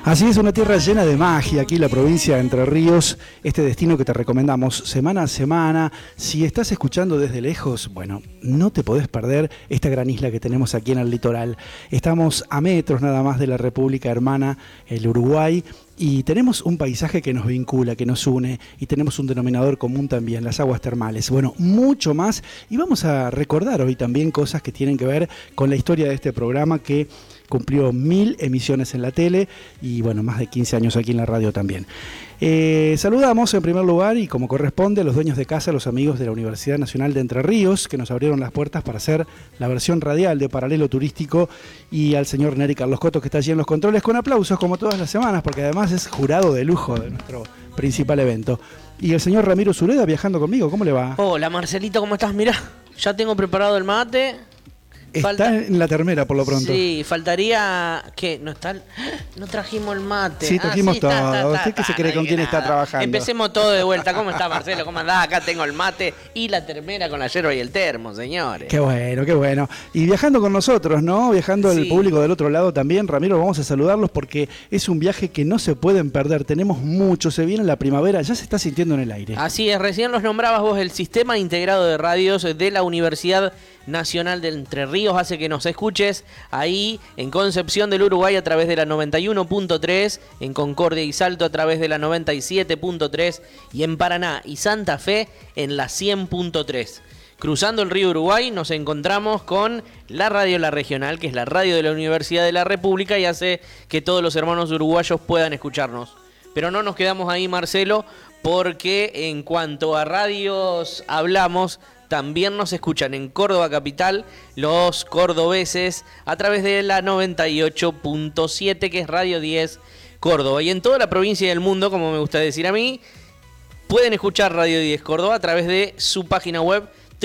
Así es, una tierra llena de magia, aquí la provincia de Entre Ríos, este destino que te recomendamos semana a semana. Si estás escuchando desde lejos, bueno, no te podés perder esta gran isla que tenemos aquí en el litoral. Estamos a metros nada más de la República Hermana, el Uruguay, y tenemos un paisaje que nos vincula, que nos une, y tenemos un denominador común también, las aguas termales. Bueno, mucho más, y vamos a recordar hoy también cosas que tienen que ver con la historia de este programa que cumplió 1000 emisiones en la tele y bueno, más de 15 años aquí en la radio también. Saludamos en primer lugar y como corresponde a los dueños de casa, los amigos de la Universidad Nacional de Entre Ríos, que nos abrieron las puertas para hacer la versión radial de Paralelo Turístico, y al señor Neri Carlos Coto, que está allí en los controles, con aplausos como todas las semanas, porque además es jurado de lujo de nuestro principal evento. Y el señor Ramiro Zureda viajando conmigo, ¿cómo le va? Hola Marcelito, ¿cómo estás? Mirá, ya tengo preparado el mate. Está en la termera por lo pronto. Sí, faltaría que no está, no trajimos el mate. Sí, trajimos todo. ¿Usted qué se cree con quién está trabajando? Empecemos todo de vuelta. ¿Cómo está Marcelo? ¿Cómo andás? Acá tengo el mate y la termera con la yerba y el termo, señores. Qué bueno, qué bueno. Y viajando con nosotros, ¿no? Viajando el público del otro lado también. Ramiro, vamos a saludarlos porque es un viaje que no se pueden perder. Tenemos mucho, se viene la primavera, ya se está sintiendo en el aire. Así es, recién los nombrabas vos, el Sistema Integrado de Radios de la Universidad Nacional de Entre Ríos hace que nos escuches ahí en Concepción del Uruguay a través de la 91.3, en Concordia y Salto a través de la 97.3 y en Paraná y Santa Fe en la 100.3. Cruzando el río Uruguay nos encontramos con la radio La Regional, que es la radio de la Universidad de la República y hace que todos los hermanos uruguayos puedan escucharnos. Pero no nos quedamos ahí, Marcelo, porque en cuanto a radios hablamos, también nos escuchan en Córdoba Capital los cordobeses a través de la 98.7, que es Radio 10 Córdoba. Y en toda la provincia y el mundo, como me gusta decir a mí, pueden escuchar Radio 10 Córdoba a través de su página web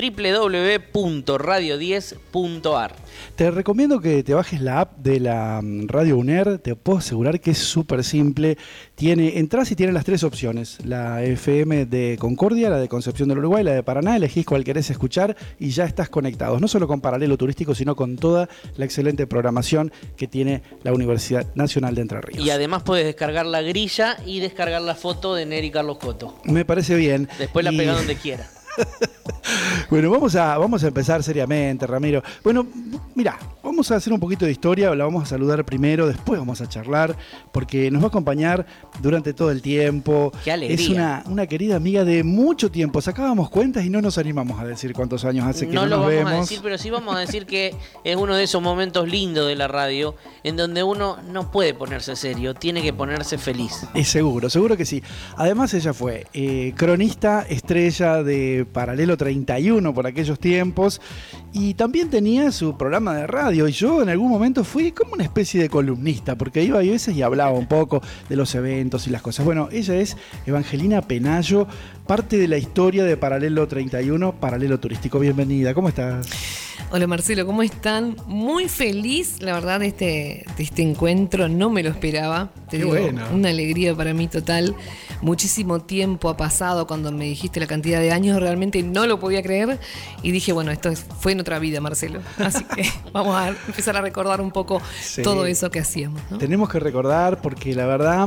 www.radio10.ar. Te recomiendo que te bajes la app de la Radio UNER, te puedo asegurar que es súper simple. Entrás y tiene las tres opciones, la FM de Concordia, la de Concepción del Uruguay, la de Paraná, elegís cuál querés escuchar y ya estás conectados, no solo con Paralelo Turístico, sino con toda la excelente programación que tiene la Universidad Nacional de Entre Ríos. Y además puedes descargar la grilla y descargar la foto de Neri Carlos Coto. Me parece bien. Después la pegás donde quiera. Bueno, vamos a empezar seriamente, Ramiro. Bueno, mira, vamos a hacer un poquito de historia, la vamos a saludar primero, después vamos a charlar, porque nos va a acompañar durante todo el tiempo. ¡Qué alegría! Es una querida amiga de mucho tiempo. Sacábamos cuentas y no nos animamos a decir cuántos años hace que no nos vemos. No lo vamos a decir, pero sí vamos a decir que es uno de esos momentos lindos de la radio, en donde uno no puede ponerse serio, tiene que ponerse feliz. Es seguro que sí. Además ella fue cronista estrella de Paralelo 31 por aquellos tiempos y también tenía su programa de radio y yo en algún momento fui como una especie de columnista porque iba a veces y hablaba un poco de los eventos y las cosas. Bueno, ella es Evangelina Penayo, parte de la historia de Paralelo 31, Paralelo Turístico. Bienvenida, ¿cómo estás? Hola Marcelo, ¿cómo están? Muy feliz, la verdad, de este encuentro, no me lo esperaba. Te digo, bueno. Una alegría para mí total. Muchísimo tiempo ha pasado cuando me dijiste la cantidad de años, realmente no lo podía creer y dije, bueno, fue en otra vida, Marcelo. Así que vamos a empezar a recordar un poco todo eso que hacíamos, ¿no? Tenemos que recordar porque la verdad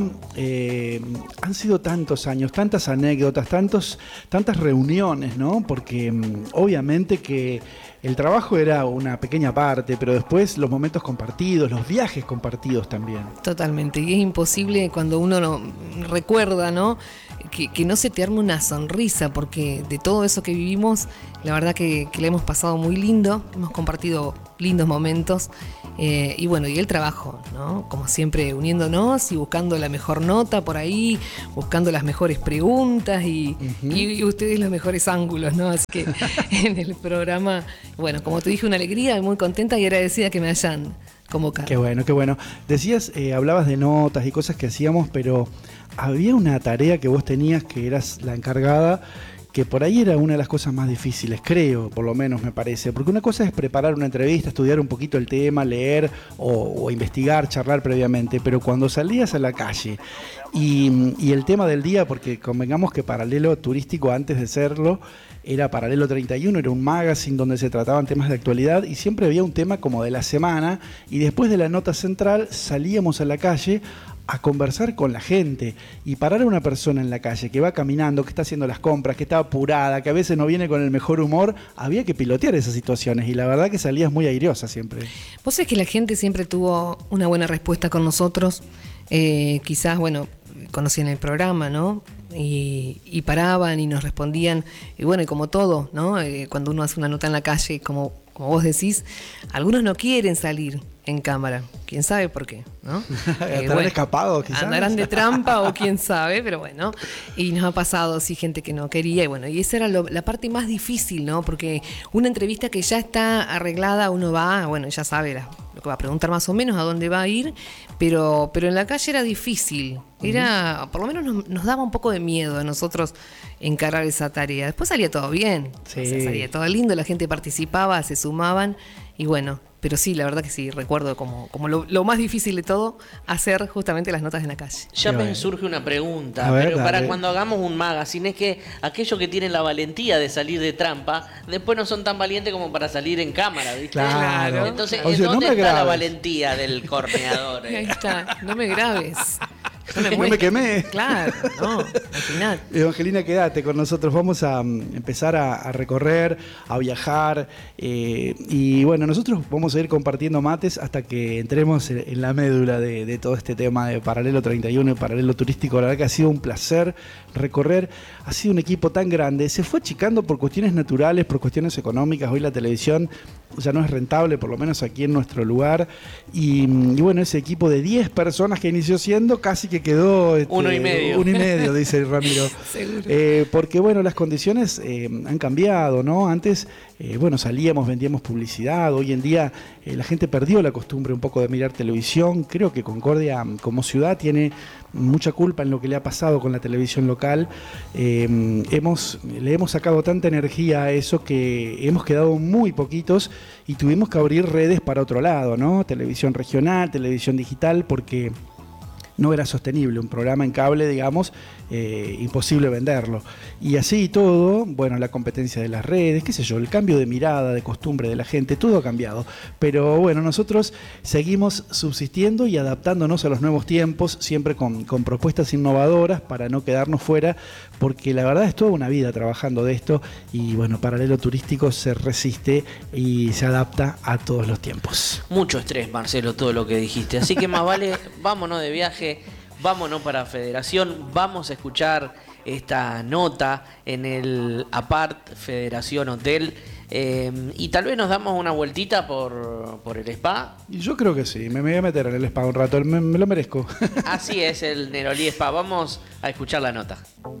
han sido tantos años, tantas anécdotas, tantas reuniones, ¿no? Porque obviamente que el trabajo era una pequeña parte, pero después los momentos compartidos, los viajes compartidos también. Totalmente, y es imposible cuando uno recuerda, ¿no? Que no se te arme una sonrisa, porque de todo eso que vivimos, la verdad que la hemos pasado muy lindo, hemos compartido lindos momentos, y bueno, y el trabajo, ¿no? Como siempre, uniéndonos y buscando la mejor nota por ahí, buscando las mejores preguntas y ustedes los mejores ángulos, ¿no? Así que en el programa, bueno, como te dije, una alegría, muy contenta y agradecida que me hayan convocado. Qué bueno, qué bueno. Decías, hablabas de notas y cosas que hacíamos, pero había una tarea que vos tenías que eras la encargada, que por ahí era una de las cosas más difíciles, creo, por lo menos me parece, porque una cosa es preparar una entrevista, estudiar un poquito el tema, leer o investigar, charlar previamente, pero cuando salías a la calle y el tema del día, porque convengamos que Paralelo Turístico antes de serlo era Paralelo 31, era un magazine donde se trataban temas de actualidad y siempre había un tema como de la semana y después de la nota central salíamos a la calle a conversar con la gente y parar a una persona en la calle que va caminando, que está haciendo las compras, que está apurada, que a veces no viene con el mejor humor, había que pilotear esas situaciones y la verdad que salías muy airiosa siempre. Vos sabés que la gente siempre tuvo una buena respuesta con nosotros, quizás, bueno, conocían el programa, ¿no? Y paraban y nos respondían, y bueno, y como todo, ¿no? Cuando uno hace una nota en la calle, como vos decís, algunos no quieren salir en cámara, quién sabe por qué, ¿no? ¿Estarán escapados quizás? Andarán de trampa o quién sabe, pero bueno, y nos ha pasado, sí, gente que no quería, y bueno, y esa era la parte más difícil, ¿no? Porque una entrevista que ya está arreglada, uno va, bueno, ya sabe lo que va a preguntar más o menos, a dónde va a ir, pero en la calle era difícil, por lo menos nos daba un poco de miedo a nosotros encarar esa tarea. Después salía todo bien, sí. O sea, salía todo lindo, la gente participaba, se sumaban, y bueno, pero sí, la verdad que sí, recuerdo como lo más difícil de todo, hacer justamente las notas en la calle. Ya me surge una pregunta, ver, pero dale. para cuando hagamos un magazine, es que aquellos que tienen la valentía de salir de trampa, después no son tan valientes como para salir en cámara, ¿viste? Claro. Entonces, O sea, ¿dónde no me está la grabes. valentía del corneador? Ahí está, no me grabes. No me quemé. Claro, no, al final. Evangelina, quédate con nosotros. Vamos a empezar a recorrer, a viajar. Y bueno, nosotros vamos a ir compartiendo mates hasta que entremos en la médula de todo este tema de Paralelo 31 y Paralelo Turístico. La verdad que ha sido un placer recorrer. Ha sido un equipo tan grande. Se fue achicando por cuestiones naturales, por cuestiones económicas. Hoy la televisión ya no es rentable, por lo menos aquí en nuestro lugar. Y bueno, ese equipo de 10 personas que inició siendo casi que quedó 1,5. 1,5, dice Ramiro. Seguro. Porque bueno, las condiciones han cambiado, ¿no? Antes, bueno, salíamos, vendíamos publicidad. Hoy en día la gente perdió la costumbre un poco de mirar televisión. Creo que Concordia como ciudad tiene mucha culpa en lo que le ha pasado con la televisión local. Le hemos sacado tanta energía a eso que hemos quedado muy poquitos y tuvimos que abrir redes para otro lado, ¿no? Televisión regional, televisión digital, porque no era sostenible, un programa en cable, digamos, imposible venderlo. Y así y todo, bueno, la competencia de las redes, qué sé yo, el cambio de mirada, de costumbre de la gente, todo ha cambiado. Pero bueno, nosotros seguimos subsistiendo y adaptándonos a los nuevos tiempos, siempre con propuestas innovadoras para no quedarnos fuera, porque la verdad es toda una vida trabajando de esto y bueno, Paralelo Turístico se resiste y se adapta a todos los tiempos. Mucho estrés, Marcelo, todo lo que dijiste. Así que más vale, vámonos de viaje, vámonos para Federación, vamos a escuchar esta nota en el Apart Federación Hotel. Y tal vez nos damos una vueltita por el spa. Y yo creo que sí, me voy a meter en el spa un rato, me lo merezco. Así es el Nerolí Spa, vamos a escuchar la nota.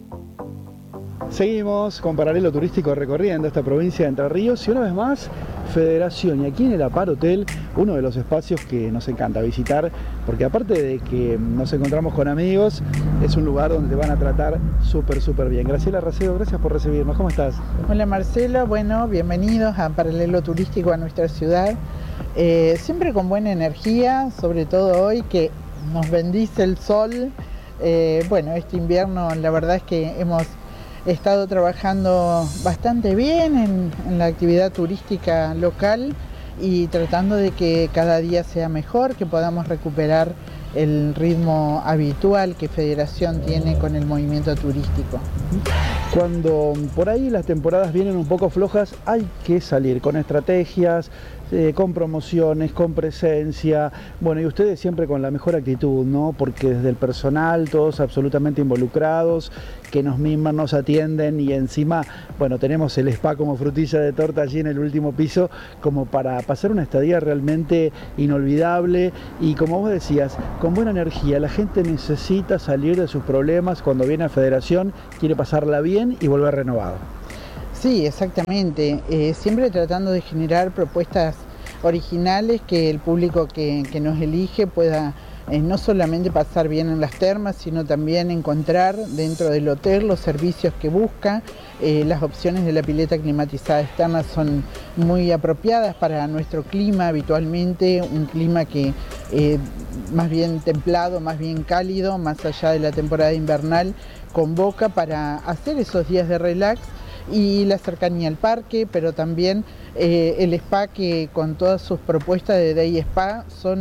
Seguimos con Paralelo Turístico recorriendo esta provincia de Entre Ríos y una vez más Federación, y aquí en el Apart Hotel, uno de los espacios que nos encanta visitar, porque aparte de que nos encontramos con amigos, es un lugar donde te van a tratar súper bien. Graciela Racedo, gracias por recibirnos, ¿cómo estás? Hola Marcelo, bueno, bienvenidos a Paralelo Turístico a nuestra ciudad, siempre con buena energía, sobre todo hoy que nos bendice el sol. Bueno, este invierno la verdad es que hemos estado trabajando bastante bien en la actividad turística local y tratando de que cada día sea mejor, que podamos recuperar el ritmo habitual que Federación tiene con el movimiento turístico. Cuando por ahí las temporadas vienen un poco flojas, hay que salir con estrategias, con promociones, con presencia, bueno, y ustedes siempre con la mejor actitud, ¿no? Porque desde el personal, todos absolutamente involucrados, que nos miman, nos atienden y encima, bueno, tenemos el spa como frutilla de torta allí en el último piso, como para pasar una estadía realmente inolvidable y como vos decías, con buena energía. La gente necesita salir de sus problemas cuando viene a Federación, quiere pasarla bien y volver renovado. Sí, exactamente. Siempre tratando de generar propuestas originales que el público que nos elige pueda no solamente pasar bien en las termas, sino también encontrar dentro del hotel los servicios que busca. Las opciones de la pileta climatizada externa son muy apropiadas para nuestro clima habitualmente, un clima que más bien templado, más bien cálido, más allá de la temporada invernal, convoca para hacer esos días de relax. Y la cercanía al parque, pero también el spa que con todas sus propuestas de Day Spa son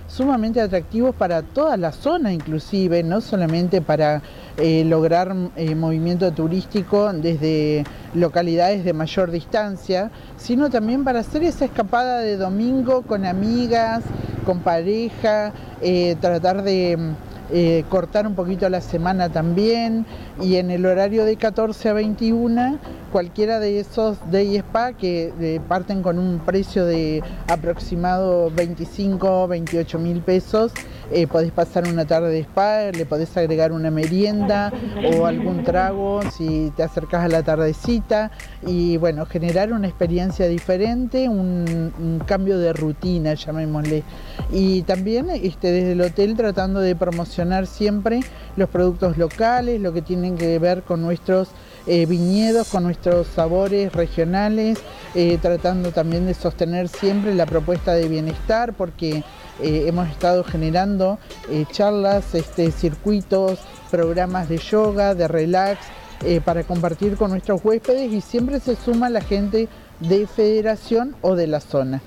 sumamente atractivos para toda la zona inclusive, no solamente para lograr movimiento turístico desde localidades de mayor distancia, sino también para hacer esa escapada de domingo con amigas, con pareja, tratar de cortar un poquito la semana también, y en el horario de 14 a 21 cualquiera de esos day spa que parten con un precio de aproximado 25, 28 mil pesos, podés pasar una tarde de spa, le podés agregar una merienda o algún trago si te acercás a la tardecita, y bueno, generar una experiencia diferente, un cambio de rutina, llamémosle. Y también desde el hotel tratando de promocionar siempre los productos locales, lo que tienen que ver con nuestros viñedos, con nuestros sabores regionales, tratando también de sostener siempre la propuesta de bienestar, porque hemos estado generando charlas, circuitos, programas de yoga, de relax, para compartir con nuestros huéspedes, y siempre se suma la gente de Federación o de la zona.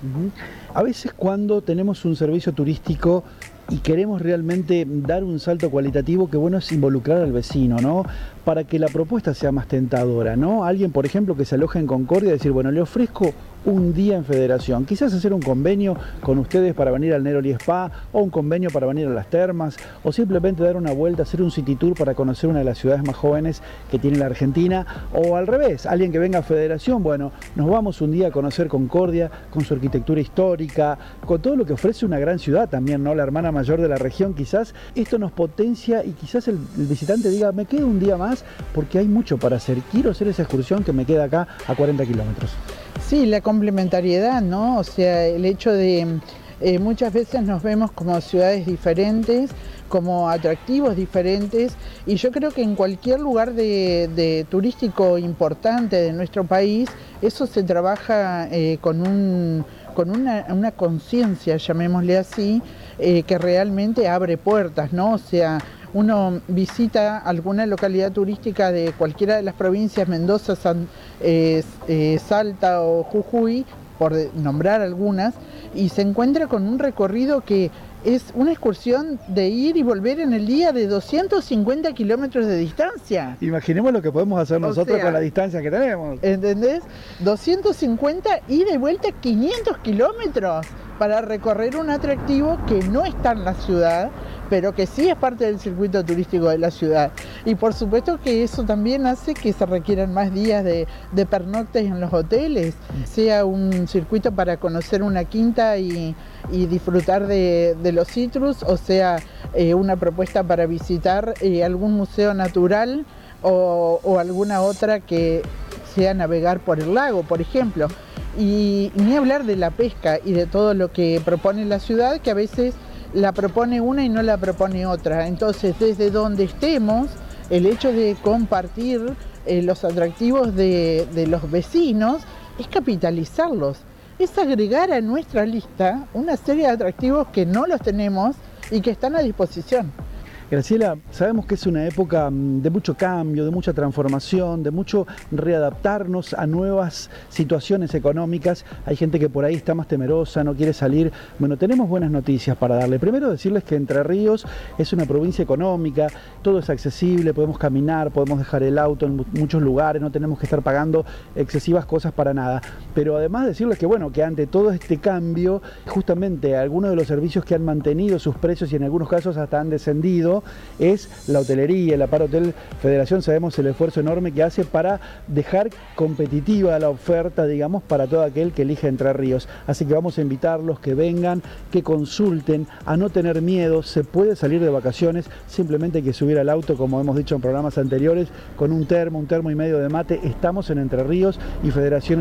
A veces cuando tenemos un servicio turístico y queremos realmente dar un salto cualitativo, que bueno es involucrar al vecino, ¿no? Para que la propuesta sea más tentadora, ¿no? Alguien, por ejemplo, que se aloja en Concordia y decir, bueno, le ofrezco un día en Federación, quizás hacer un convenio con ustedes para venir al Neroli Spa, o un convenio para venir a las termas, o simplemente dar una vuelta, hacer un city tour para conocer una de las ciudades más jóvenes que tiene la Argentina, o al revés, alguien que venga a Federación, bueno, nos vamos un día a conocer Concordia, con su arquitectura histórica, con todo lo que ofrece una gran ciudad también, ¿no? La hermana mayor de la región. Quizás esto nos potencia y quizás el visitante diga, me quedo un día más porque hay mucho para hacer, quiero hacer esa excursión que me queda acá a 40 kilómetros. Sí, la complementariedad, ¿no? O sea, el hecho de muchas veces nos vemos como ciudades diferentes, como atractivos diferentes, y yo creo que en cualquier lugar de turístico importante de nuestro país, eso se trabaja con una conciencia, llamémosle así, que realmente abre puertas, ¿no? O sea, uno visita alguna localidad turística de cualquiera de las provincias, Mendoza, Salta o Jujuy, por nombrar algunas, y se encuentra con un recorrido que es una excursión de ir y volver en el día de 250 kilómetros de distancia. Imaginemos lo que podemos hacer nosotros con la distancia que tenemos. ¿Entendés? 250, ida y vuelta 500 kilómetros para recorrer un atractivo que no está en la ciudad, pero que sí es parte del circuito turístico de la ciudad. Y por supuesto que eso también hace que se requieran más días de pernoctes en los hoteles, sea un circuito para conocer una quinta y disfrutar de los citrus, o sea, una propuesta para visitar algún museo natural o alguna otra que sea navegar por el lago, por ejemplo. Y ni hablar de la pesca y de todo lo que propone la ciudad, que a veces la propone una y no la propone otra. Entonces, desde donde estemos, el hecho de compartir los atractivos de los vecinos es capitalizarlos, es agregar a nuestra lista una serie de atractivos que no los tenemos y que están a disposición. Graciela, sabemos que es una época de mucho cambio, de mucha transformación, de mucho readaptarnos a nuevas situaciones económicas. Hay gente que por ahí está más temerosa, no quiere salir. Bueno, tenemos buenas noticias para darle. Primero decirles que Entre Ríos es una provincia económica, todo es accesible, podemos caminar, podemos dejar el auto en muchos lugares, no tenemos que estar pagando excesivas cosas para nada. Pero además decirles que bueno, que ante todo este cambio, justamente algunos de los servicios que han mantenido sus precios y en algunos casos hasta han descendido, es la hotelería, la Par Hotel Federación. Sabemos el esfuerzo enorme que hace para dejar competitiva la oferta, digamos, para todo aquel que elija Entre Ríos. Así que vamos a invitarlos que vengan, que consulten, a no tener miedo. Se puede salir de vacaciones, simplemente hay que subir al auto, como hemos dicho en programas anteriores, con un termo y medio de mate. Estamos en Entre Ríos y Federación